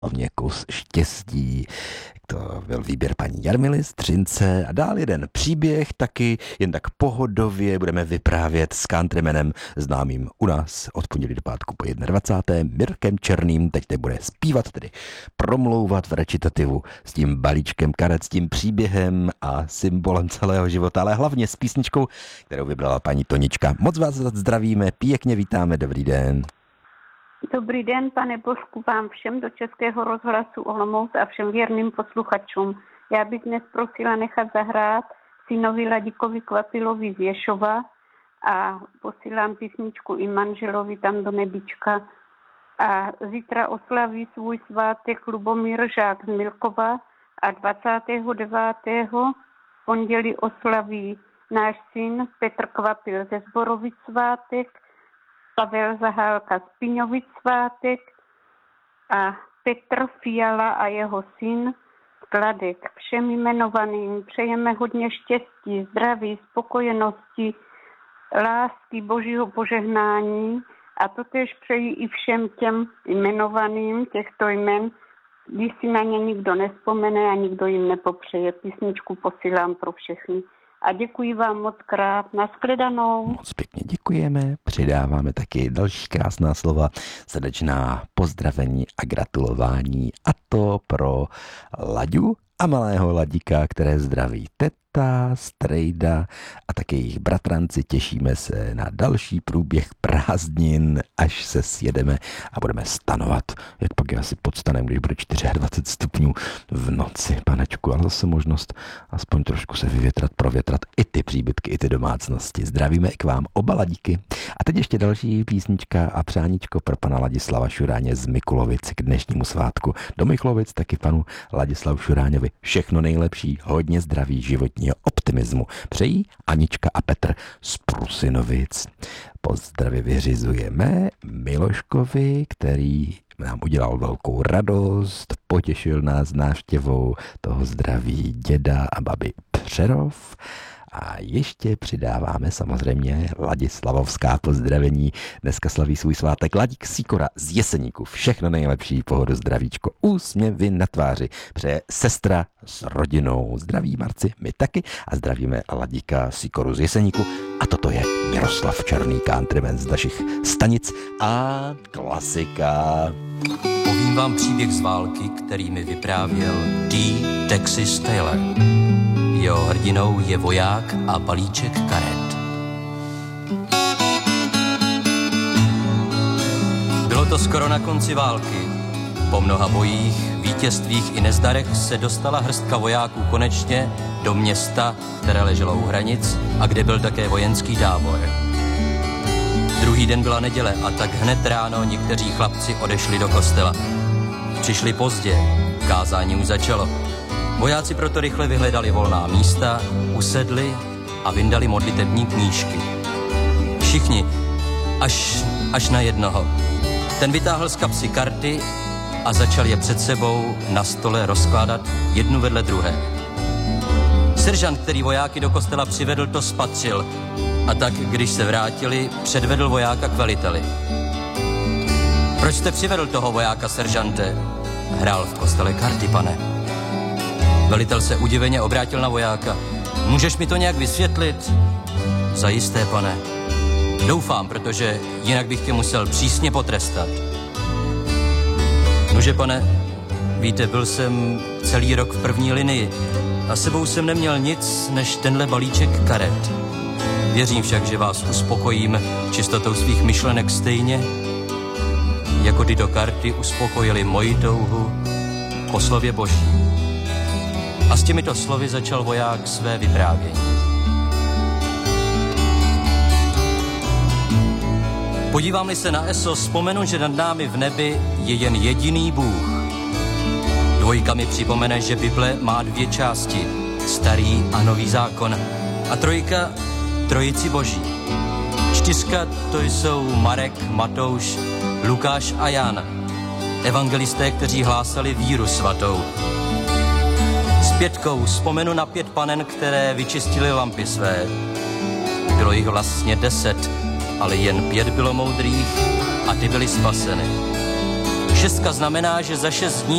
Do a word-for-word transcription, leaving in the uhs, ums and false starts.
hlavně kus štěstí. To byl výběr paní Jarmily z Třince a dál jeden příběh, taky jen tak pohodově budeme vyprávět s countrymanem známým u nás od pondělí do pátku po dvacáté jedné Mirkem Černým. Teď te bude zpívat, tedy promlouvat v recitativu s tím balíčkem karet, s tím příběhem a symbolem celého života, ale hlavně s písničkou, kterou vybrala paní Tonička. Moc vás zdravíme, pěkně vítáme, dobrý den. Dobrý den, pane Božku, vám všem do Českého rozhlasu Olomouc a všem věrným posluchačům. Já bych dnes prosila nechat zahrát synovi Ladíkovi Kvapilovi z Ješova a posílám písničku i manželovi tam do nebička. A zítra oslaví svůj svátek Lubomír Žák z Milkova a dvacátého devátého pondělí oslaví náš syn Petr Kvapil ze Zborovic svátek, Pavel Zahálka z Piňovic svátek a Petr Fiala a jeho syn Kladek. Všem jmenovaným přejeme hodně štěstí, zdraví, spokojenosti, lásky, božího požehnání a to též přeji i všem těm jmenovaným těchto jmen, když si na ně nikdo nespomene a nikdo jim nepopřeje. Písničku posílám pro všechny. A děkuji vám moc krát. Nashledanou. Moc pěkně děkujeme. Přidáváme taky další krásná slova, srdečná pozdravení a gratulování. A to pro Laďu a malého Ladíka, které zdraví teta, strejda a také jejich bratranci. Těšíme se na další průběh prázdnin, až se sjedeme a budeme stanovat. Jak pak je asi podstanem, když bude dvacet čtyři stupňů v noci, panečku, ale zase možnost aspoň trošku se vyvětrat, provětrat i ty příbytky, i ty domácnosti. Zdravíme i k vám oba Ladíky. A teď ještě další písnička a přáníčko pro pana Ladislava Šuráně z Mikulovic k dnešnímu svátku. Do Mikulovic taky panu Ladislavu Šuráňovi všechno nejlepší, hodně zdraví, životního optimismu. Přejí Anička a Petr z Prusinovic. Pozdravy vyřizujeme Miloškovi, který nám udělal velkou radost, potěšil nás návštěvou toho zdraví děda a babi Přerov. A ještě přidáváme samozřejmě Ladislavovská pozdravení. Dneska slaví svůj svátek Ladík Sikora z Jeseníku. Všechno nejlepší, pohodu, zdravíčko, úsměvy na tváři. Přeje sestra s rodinou. Zdraví Marci, my taky a zdravíme Ladíka Sikoru z Jeseníku. A toto je Miroslav Černý, countryman z našich stanic a klasika. Povím vám příběh z války, který mi vyprávěl D. Texas Taylor. Jeho hrdinou je voják a balíček karet. Bylo to skoro na konci války. Po mnoha bojích, vítězstvích i nezdarech se dostala hrstka vojáků konečně do města, které leželo u hranic a kde byl také vojenský tábor. Druhý den byla neděle a tak hned ráno někteří chlapci odešli do kostela. Přišli pozdě, kázání už začalo. Vojáci proto rychle vyhledali volná místa, usedli a vyndali modlitební knížky. Všichni, až, až na jednoho. Ten vytáhl z kapsy karty a začal je před sebou na stole rozkládat jednu vedle druhé. Seržant, který vojáky do kostela přivedl, to spatřil a tak, když se vrátili, předvedl vojáka k veliteli. Proč jste přivedl toho vojáka, seržante? Hrál v kostele karty, pane. Velitel se udiveně obrátil na vojáka. Můžeš mi to nějak vysvětlit? Zajisté, pane. Doufám, protože jinak bych tě musel přísně potrestat. Nože, pane, víte, byl jsem celý rok v první linii a sebou jsem neměl nic než tenhle balíček karet. Věřím však, že vás uspokojím čistotou svých myšlenek stejně, jako tyto karty uspokojily moji touhu po slově Boží. A s těmito slovy začal voják své vyprávění. Podívám-li se na eso, vzpomenu, že nad námi v nebi je jen jediný Bůh. Dvojka mi připomene, že Bible má dvě části, starý a nový zákon, a trojka trojici Boží. Čtyřka to jsou Marek, Matouš, Lukáš a Jan, evangelisté, kteří hlásali víru svatou. S pětkou vzpomenu na pět panen, které vyčistily lampy své. Bylo jich vlastně deset, ale jen pět bylo moudrých a ty byly spaseny. Šestka znamená, že za šest dní